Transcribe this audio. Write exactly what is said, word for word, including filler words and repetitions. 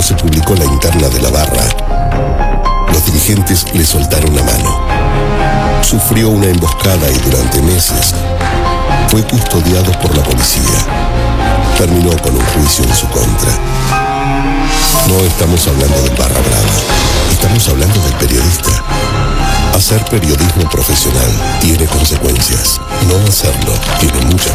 Cuando se publicó la interna de la barra, los dirigentes le soltaron la mano. Sufrió una emboscada y durante meses fue custodiado por la policía. Terminó con un juicio en su contra. No estamos hablando del barra brava, estamos hablando del periodista. Hacer periodismo profesional tiene consecuencias. No hacerlo tiene muchas